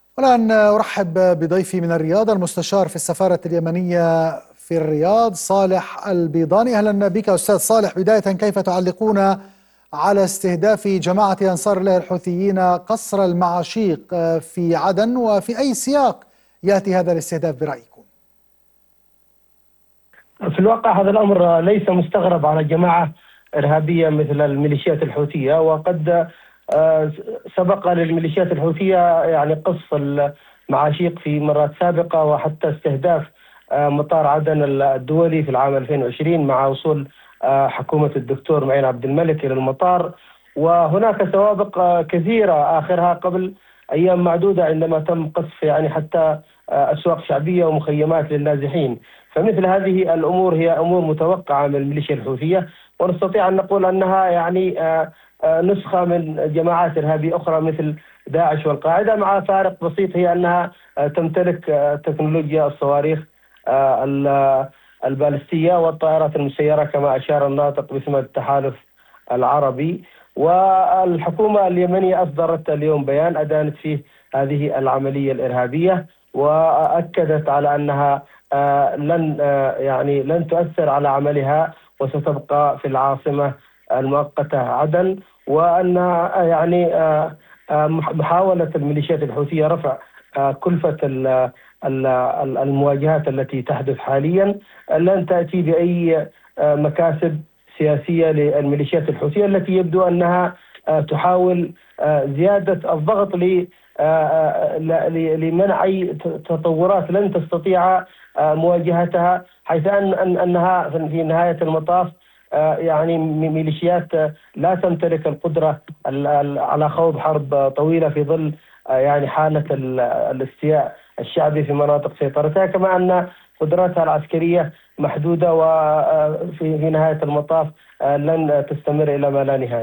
والآن أرحب بضيفي من الرياض المستشار في السفارة اليمنية في الرياض صالح البيضاني. أهلا بك أستاذ صالح. بداية كيف تعلقون على استهداف جماعة أنصار الله الحوثيين قصر المعاشيق في عدن، وفي أي سياق يأتي هذا الاستهداف برأيكم؟ في الواقع هذا الأمر ليس مستغرب على جماعة إرهابية مثل الميليشيات الحوثية، وقد سبق للميليشيات الحوثية يعني قصف المعاشيق في مرات سابقة، وحتى استهداف مطار عدن الدولي في العام 2020 مع وصول حكومة الدكتور معين عبد الملك إلى المطار. وهناك سوابق كثيرة آخرها قبل أيام معدودة عندما تم قصف يعني حتى أسواق شعبية ومخيمات للنازحين. فمثل هذه الأمور هي أمور متوقعة من الميليشيا الحوثية، ونستطيع أن نقول أنها يعني نسخة من جماعات إرهابية أخرى مثل داعش والقاعدة، مع فارق بسيط، هي أنها تمتلك تكنولوجيا الصواريخ البالستية والطائرات المسيرة كما أشار الناطق باسم التحالف العربي. والحكومة اليمنية أصدرت اليوم بيان أدانت فيه هذه العملية الإرهابية، وأكدت على أنها لن تؤثر على عملها، وستبقى في العاصمة المؤقتة عدن. وأن يعني محاولة الميليشيات الحوثية رفع كلفة المواجهات التي تحدث حاليا لن تأتي بأي مكاسب سياسية للميليشيات الحوثية، التي يبدو أنها تحاول زيادة الضغط لمنع أي تطورات لن تستطيع مواجهتها، حيث أنها في نهاية المطاف يعني ميليشيات لا تمتلك القدرة على خوض حرب طويلة في ظل يعني حالة الاستياء الشعبي في مناطق سيطرتها، كما أن قدراتها العسكرية محدودة، وفي نهاية المطاف لن تستمر إلى ما لا نهاية.